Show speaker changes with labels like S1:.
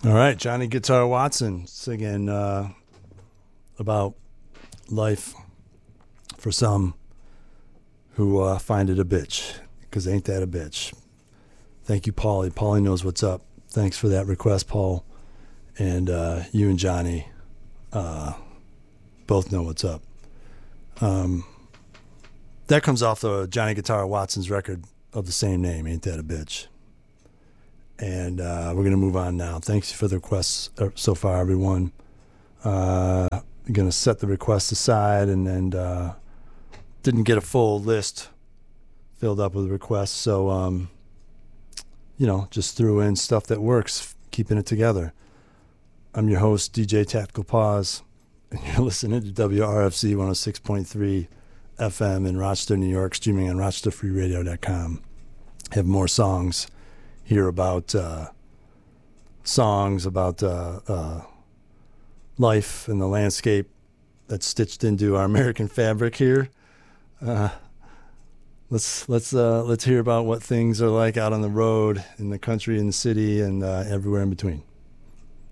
S1: All right, Johnny Guitar Watson singing about life for some who find it a bitch, because ain't that a bitch. Thank you, Paulie. Paulie knows what's up. Thanks for that request, Paul. And you and Johnny both know what's up. That comes off the Johnny Guitar Watson's record of the same name, Ain't That a Bitch. And we're going to move on now. Thanks for the requests so far, everyone. I'm going to set the requests aside and didn't get a full list filled up with requests. So, just threw in stuff that works, keeping it together. I'm your host, DJ Tactical Pause, and you're listening to WRFC 106.3 FM in Rochester, New York, streaming on RochesterFreeRadio.com. Have more songs here about life and the landscape that's stitched into our American fabric here. Let's hear about what things are like out on the road, in the country, in the city, and everywhere in between.